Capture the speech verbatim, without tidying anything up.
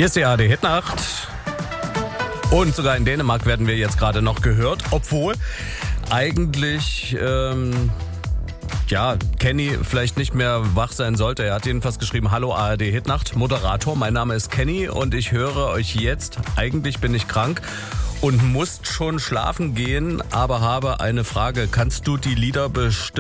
Hier ist die A R D-Hitnacht. Und sogar in Dänemark werden wir jetzt gerade noch gehört, obwohl eigentlich, ähm, ja, Kenny vielleicht nicht mehr wach sein sollte. Er hat jedenfalls geschrieben, hallo A R D-Hitnacht, Moderator, mein Name ist Kenny und ich höre euch jetzt. Eigentlich bin ich krank und muss schon schlafen gehen, aber habe eine Frage. Kannst du die Lieder bestimmen?